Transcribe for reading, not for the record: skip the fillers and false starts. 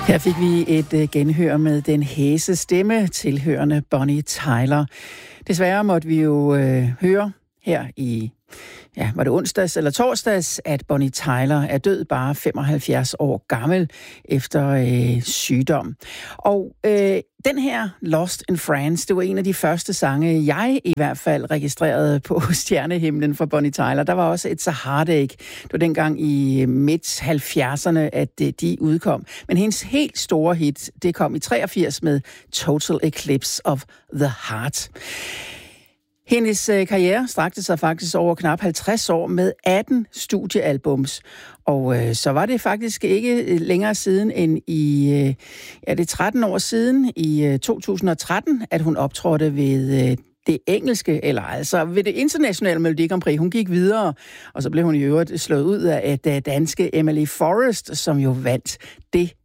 Her fik vi et genhør med den hæse stemme tilhørende Bonnie Tyler. Desværre måtte vi jo høre her i, var det onsdags eller torsdags, at Bonnie Tyler er død bare 75 år gammel efter sygdom. Og den her Lost in France, det var en af de første sange, jeg i hvert fald registrerede på stjernehimlen for Bonnie Tyler. Der var også et Heartache. Det var dengang i midt-70'erne, at de udkom. Men hendes helt store hit, det kom i 83 med Total Eclipse of the Heart. Hendes karriere strakte sig faktisk over knap 50 år med 18 studiealbums. Og så var det faktisk ikke længere siden end i, det er 13 år siden, i 2013, at hun optrådte ved det engelske, eller altså ved det internationale Melodi Grand Prix. Hun gik videre, og så blev hun i øvrigt slået ud af danske Emily Forrest, som jo vandt det